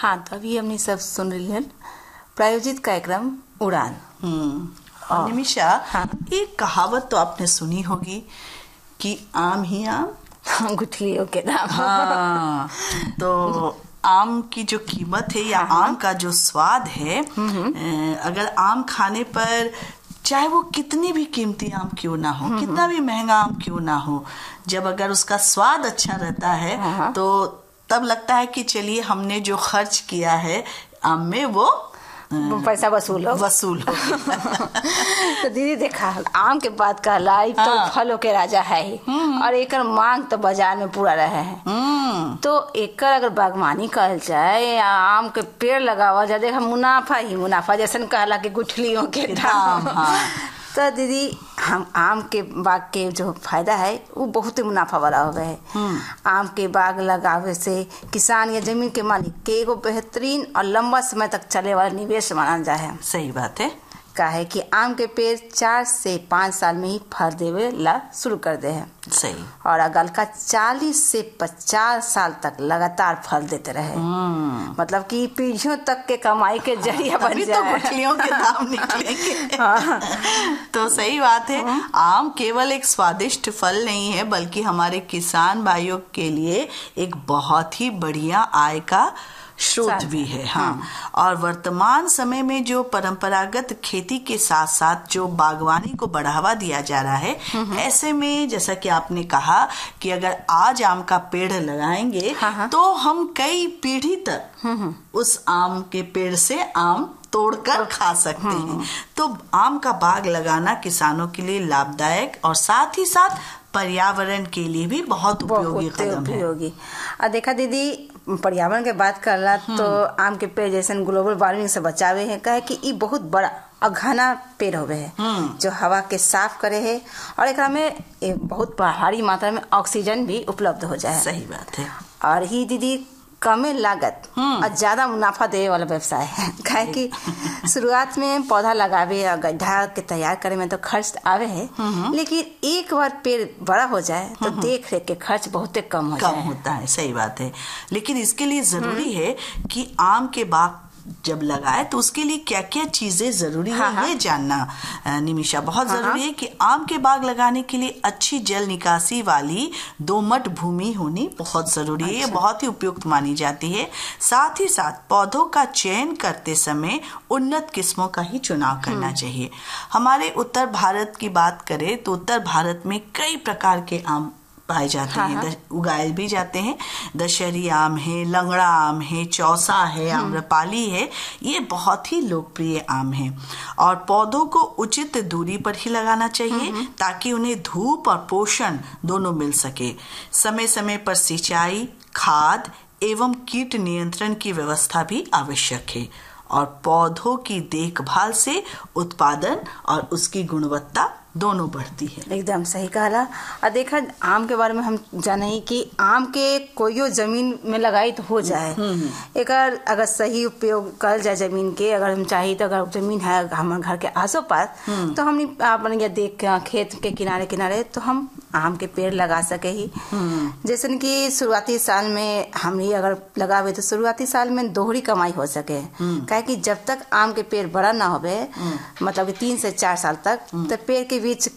हाँ, तो अभी हमने सब सुन रही है प्रायोजित कार्यक्रम उड़ान। और निमिषा, हाँ। एक कहावत तो आपने सुनी होगी कि आम ही आम गुठलियों के नाम। हाँ, तो आम की जो कीमत है या आम का जो स्वाद है, अगर आम खाने पर चाहे वो कितनी भी कीमती आम क्यों ना हो, कितना भी महंगा आम क्यों ना हो, जब अगर उसका स्वाद अच्छा रहता है तो तब लगता है कि चलिए हमने जो खर्च किया है आम में वो पैसा वसूल हो। तो दीदी देखा, आम के बाद का लाइफ तो फलों के राजा है ही, और एकर मांग तो बाजार में पूरा रहे है। तो एकर अगर बागवानी कहल जाए या आम के पेड़ लगावा जाए, देखा मुनाफा ही मुनाफा, जैसे कहला कि गुठलियों के दाम। तो दीदी हम आम के बाग के जो फायदा है वो बहुत ही मुनाफा वाला हो गया है। आम के बाग लगावे से किसान या जमीन के मालिक के एगो बेहतरीन और लंबा समय तक चले वाला निवेश माना जाए है। सही बात है। काहे कि आम के पेड़ 4 से 5 साल में ही फल देवे ला शुरू कर दे है। सही। और अगल का 40 से 50 साल तक लगातार फल देते रहे, मतलब कि पीढ़ियों तक के कमाई के जरिया बन जाए। तो गुठलियों के दाम निकलेंगे। तो सही बात है, आम केवल एक स्वादिष्ट फल नहीं है बल्कि हमारे किसान भाइयों के लिए एक बहुत ही बढ़िया आय का स्रोत भी है। हाँ। और वर्तमान समय में जो परंपरागत खेती के साथ साथ जो बागवानी को बढ़ावा दिया जा रहा है, ऐसे में जैसा कि आपने कहा कि अगर आज आम का पेड़ लगाएंगे तो हम कई पीढ़ी तक उस आम के पेड़ से आम तोड़कर खा सकते हैं। तो आम का बाग लगाना किसानों के लिए लाभदायक और साथ ही साथ पर्यावरण के लिए भी बहुत उपयोगी कदम है। और देखा दीदी, पर्यावरण के बात करला तो आम के पेड़ जैसे ग्लोबल वार्मिंग से बचावे है, कहे कि ये बहुत बड़ा और घना पेड़ होवे है जो हवा के साफ करे है, और एकरा में बहुत भारी मात्रा में ऑक्सीजन भी उपलब्ध हो जाए। सही बात है। और ही दीदी कम लागत और ज्यादा मुनाफा देने वाला व्यवसाय है। काहे कि शुरुआत में पौधा लगावे और गड्ढा के तैयार करे में तो खर्च आवे है, लेकिन एक बार पेड़ बड़ा हो जाए तो देख रेख के खर्च बहुत कम होता है। सही बात है। लेकिन इसके लिए जरूरी है कि आम के बाग जब लगाए तो उसके लिए क्या क्या चीजें जरूरी है ये जानना निमिषा बहुत जरूरी है कि आम के बाग लगाने के लिए अच्छी जल निकासी वाली दोमट भूमि होनी बहुत जरूरी है। ये बहुत ही उपयुक्त मानी जाती है। साथ ही साथ पौधों का चयन करते समय उन्नत किस्मों का ही चुनाव करना चाहिए। हमारे उत्तर भारत की बात करें तो उत्तर भारत में कई प्रकार के आम पाए जाते हैं, उगाए भी जाते हैं। दशहरी आम है, लंगड़ा आम है, चौसा है, आम्रपाली है। ये बहुत ही लोकप्रिय आम है और पौधों को उचित दूरी पर ही लगाना चाहिए ताकि उन्हें धूप और पोषण दोनों मिल सके। समय समय पर सिंचाई, खाद एवं कीट नियंत्रण की व्यवस्था भी आवश्यक है और पौधों की देखभाल से उत्पादन और उसकी गुणवत्ता दोनों बढ़ती है। एकदम सही कहला। और देखा, आम के बारे में हम जाने कि आम के कोई जमीन में लगाई तो हो जाए, एक अगर सही उपयोग कर जाए जमीन के, अगर हम चाहिए तो अगर जमीन है हमारे घर के आसो पास तो हमने अपन ये देख के खेत के किनारे किनारे तो हम आम के पेड़ लगा सके ही। जैसे कि शुरुआती साल में हम ही अगर लगावे तो शुरुआती साल में दोहरी कमाई हो सके, काहे कि जब तक आम के पेड़ बड़ा ना होवे, मतलब कि 3 से 4 साल तक, तो पेड़ के बीच